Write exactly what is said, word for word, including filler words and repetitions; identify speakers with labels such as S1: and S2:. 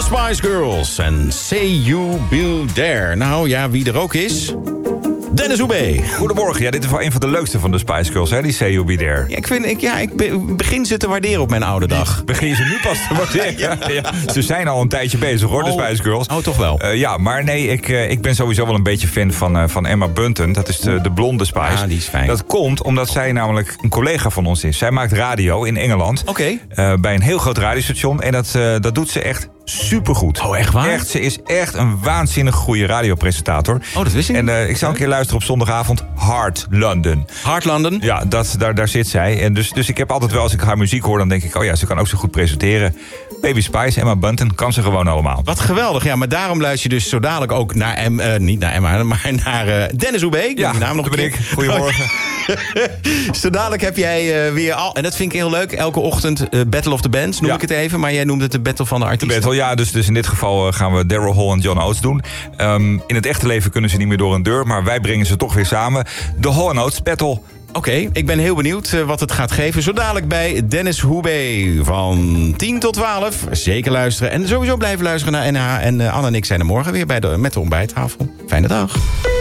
S1: Spice Girls en Say You Be There. Nou ja, wie er ook is... Dennis Hoebe.
S2: Goedemorgen. Ja, dit is wel een van de leukste van de Spice Girls, hè? Die Say You Be There.
S1: Ja, ik, vind, ik, ja, ik be, begin ze te waarderen op mijn oude dag.
S2: Begin je ze nu pas te waarderen? ja, ja. Ze zijn al een tijdje bezig, hoor,
S1: oh,
S2: de Spice Girls.
S1: Oh, toch wel?
S2: Uh, ja, maar nee, ik, uh, ik ben sowieso wel een beetje fan van, uh, van Emma Bunton. Dat is de, de blonde Spice.
S1: Ah, die is fijn.
S2: Dat komt omdat zij namelijk een collega van ons is. Zij maakt radio in Engeland.
S1: Oké. Okay.
S2: Uh, bij een heel groot radiostation. En dat, uh, dat doet ze echt supergoed.
S1: Oh, echt waar?
S2: Echt, ze is echt een waanzinnig goede radiopresentator.
S1: Oh, dat wist ik.
S2: En uh, ik zal een keer luisteren op zondagavond. Hard London.
S1: Hard London?
S2: Ja, dat, daar, daar zit zij. En dus, dus ik heb altijd wel, als ik haar muziek hoor, dan denk ik... oh ja, ze kan ook zo goed presenteren. Baby Spice, Emma Bunton, kan ze gewoon allemaal.
S1: Wat geweldig, ja. Maar daarom luister je dus zo dadelijk ook naar... Em, uh, niet naar Emma, maar naar uh, Dennis Hoebe.
S2: Ja, die naam nog dat ben ik. Goedemorgen.
S1: Zo dadelijk heb jij uh, weer al... en dat vind ik heel leuk, elke ochtend uh, Battle of the Bands, noem ja. ik het even. Maar jij noemde het de Battle van de artiesten.
S2: De battle, ja. Dus, dus in dit geval uh, gaan we Daryl Hall en John Oates doen. Um, in het echte leven kunnen ze niet meer door een deur... maar wij brengen ze toch weer samen. De Hall en Oates Battle.
S1: Oké, okay, ik ben heel benieuwd uh, wat het gaat geven. Zo dadelijk bij Dennis Hoebe van tien tot twaalf. Zeker luisteren. En sowieso blijven luisteren naar N H. En uh, Anne en ik zijn er morgen weer bij de, met de ontbijttafel. Fijne dag.